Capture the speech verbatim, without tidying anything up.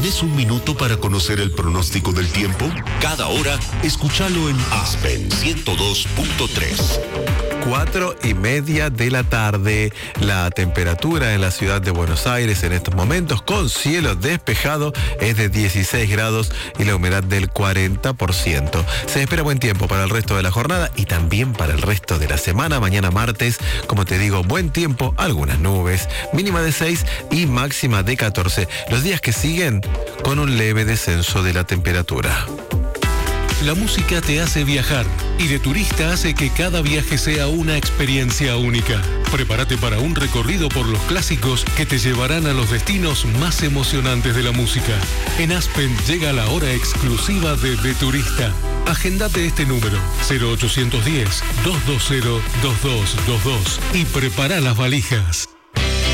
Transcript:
¿Tenés un minuto para conocer el pronóstico del tiempo? Cada hora, escúchalo en Aspen ciento dos punto tres. Cuatro y media de la tarde, la temperatura en la ciudad de Buenos Aires en estos momentos con cielo despejado es de dieciséis grados y la humedad del cuarenta por ciento. Se espera buen tiempo para el resto de la jornada y también para el resto de la semana. Mañana martes, como te digo, buen tiempo, algunas nubes, mínima de seis y máxima de catorce. Los días que siguen con un leve descenso de la temperatura. La música te hace viajar y de turista hace que cada viaje sea una experiencia única. Prepárate para un recorrido por los clásicos que te llevarán a los destinos más emocionantes de la música. En Aspen llega la hora exclusiva de De Turista. Agendate este número cero ochocientos diez, doscientos veinte, veintidós veintidós y prepara las valijas.